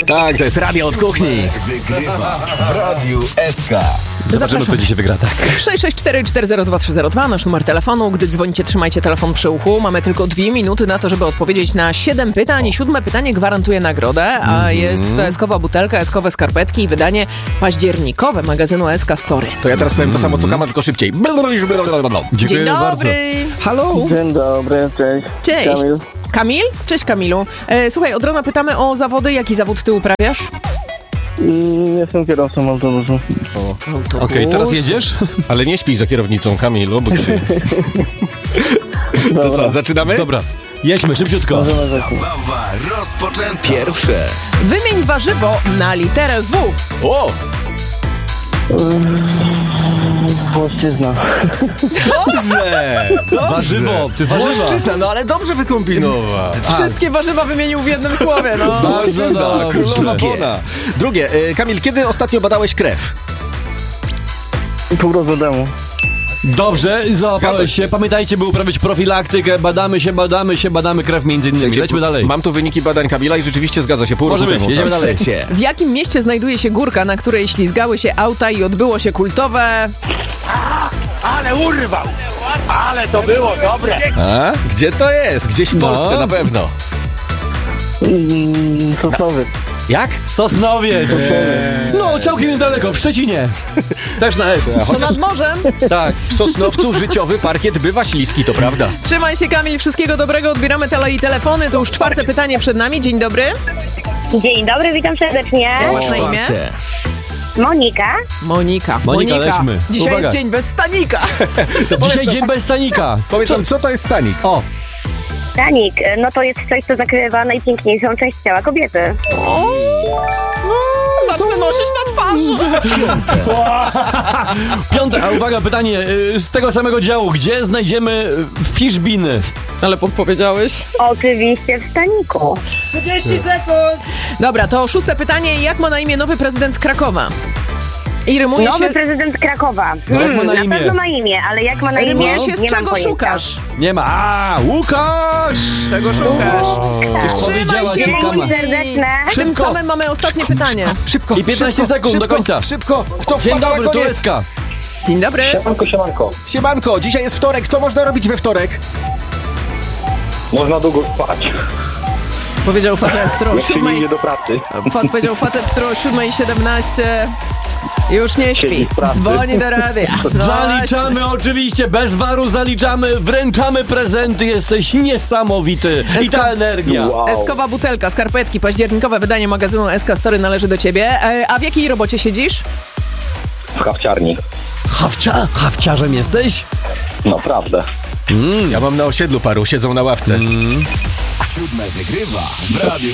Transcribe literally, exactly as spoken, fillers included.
Tak, to jest radio od kuchni. Wygrywa w Radiu S K. Zobaczymy, kto dzisiaj wygra, tak. sześć sześć cztery cztery zero dwa trzy zero dwa, nasz numer telefonu. Gdy dzwonicie, trzymajcie telefon przy uchu. Mamy tylko dwie minuty na to, żeby odpowiedzieć na siedem pytań. I siódme pytanie gwarantuje nagrodę, a mm-hmm. jest to eskowa butelka, eskowe skarpetki i wydanie październikowe magazynu S K Story. To ja teraz powiem to samo, co Kama, tylko szybciej. Dzień dobry. Bardzo. Halo. Dzień dobry, cześć. Cześć. Kamil. Kamil? Cześć, Kamilu. E, słuchaj, od rana pytamy o zawody. Jaki zawód ty uprawiasz? Mm, Jestem kierowcą autobusu. Autobus. Okej, teraz jedziesz? Ale nie śpij za kierownicą, Kamilu, bo ci... To co, zaczynamy? Dobra, jedźmy szybciutko. Zabawa rozpoczęta. Pierwsze. Wymień warzywo na literę W. O! Włoszczyzna. Dobrze! Warzywo, ty warzywa. Włoszczyzna, no ale dobrze wykombinował. Wszystkie warzywa wymienił w jednym słowie, no. Bardzo dobrze. królowa Drugie. Bona. Drugie, y, Kamil, kiedy ostatnio badałeś krew? Pół roku temu. Dobrze, załapałeś się. Pamiętajcie, by uprawiać profilaktykę. Badamy się, badamy się, badamy krew między innymi. Lećmy dalej. Mam tu wyniki badań Kamila i rzeczywiście zgadza się. Pół Może roku być, temu. jedziemy tak. dalej. Trzecie. W jakim mieście znajduje się górka, na której ślizgały się auta i odbyło się kultowe... Ale urwał! Ale to było dobre! A? Gdzie to jest? Gdzieś w Polsce No. na pewno. Mm, Sosnowiec. Jak? Sosnowiec. No, całkiem niedaleko, w Szczecinie. Też na S. To nad morzem. Tak, w Sosnowcu życiowy parkiet bywa śliski, to prawda. Trzymaj się, Kamil, wszystkiego dobrego. Odbieramy tele i telefony. To już czwarte pytanie przed nami. Dzień dobry. Dzień dobry, witam serdecznie. Jak masz na imię? Czwarte. Monika. Monika. Monika, lećmy. Dzisiaj Uwaga. jest dzień bez stanika. Dzisiaj dzień bez stanika. Powiedz nam, co to jest stanik? O, Stanik, no to jest coś, co zakrywa najpiękniejszą część ciała kobiety. Zacznę nosić na twarzy. piąte, a uwaga, pytanie y, z tego samego działu. Gdzie znajdziemy y, fishbiny? Ale podpowiedziałeś. Oczywiście w staniku. trzydzieści sekund. Dobra, to szóste pytanie. Jak ma na imię nowy prezydent Krakowa? I rymuje Nowy się... prezydent Krakowa. No, jak ma na na imię? pewno ma imię, ale jak ma na imię, Rymuje się z nie mam czego pojęcia. szukasz? Nie ma. A, Łukasz! Czego szukasz? Przecież Trzymaj powiedziała się, ci Kama. Dzięki serdeczne. Tym Szybko. samym mamy ostatnie pytanie. Szybko, I piętnaście szybko, sekund szybko, do końca. Szybko, kto Dzień wpadł na dobry, tu koniec? S K. Dzień dobry. Siemanko, siemanko. Siemanko, dzisiaj jest wtorek, co można robić we wtorek? Można długo spać. Powiedział facet, który o Jak się nie siódmej... idzie do pracy. Fa- Powiedział facet, który o siódmej siedemnaście już nie śpi. Siedzi w pracy. Dzwoni do radia. No Zaliczamy oczywiście, bez waru zaliczamy, wręczamy prezenty, jesteś niesamowity. I ta Esko- energia. Wow. Eskowa butelka, skarpetki, październikowe wydanie magazynu S K Story należy do ciebie. E, a w jakiej robocie siedzisz? W kawciarni. Hawcia? Hawciarzem jesteś? Naprawdę. Ja mam na osiedlu paru, siedzą na ławce. Siódme wygrywa w Radiu